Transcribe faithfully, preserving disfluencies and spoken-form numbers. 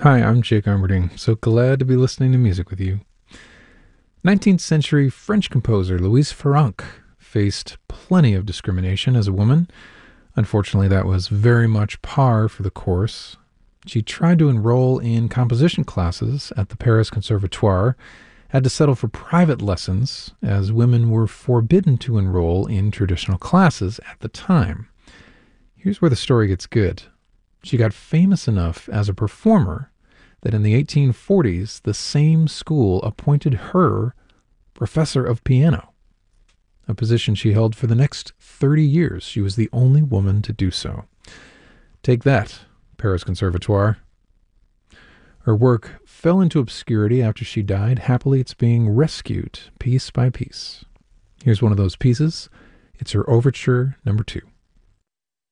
Hi, I'm Jake Armerding. So glad to be listening to music with you. nineteenth century French composer Louise Farrenc faced plenty of discrimination as a woman. Unfortunately, that was very much par for the course. She tried to enroll in composition classes at the Paris Conservatoire, had to settle for private lessons as women were forbidden to enroll in traditional classes at the time. Here's where the story gets good. She got famous enough as a performer that in the eighteen forties, the same school appointed her professor of piano, a position she held for the next thirty years. She was the only woman to do so. Take that, Paris Conservatoire. Her work fell into obscurity after she died. Happily, it's being rescued piece by piece. Here's one of those pieces. It's her Overture number two.